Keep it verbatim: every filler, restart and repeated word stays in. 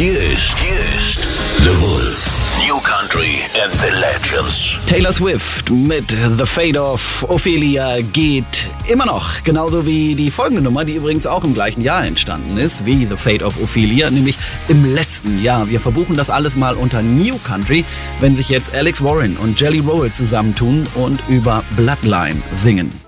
Hier ist, hier ist The Wolf. New Country and the Legends. Taylor Swift mit The Fate of Ophelia geht immer noch. Genauso wie die folgende Nummer, die übrigens auch im gleichen Jahr entstanden ist, wie The Fate of Ophelia, nämlich im letzten Jahr. Wir verbuchen das alles mal unter New Country, wenn sich jetzt Alex Warren und Jelly Roll zusammentun und über Bloodline singen.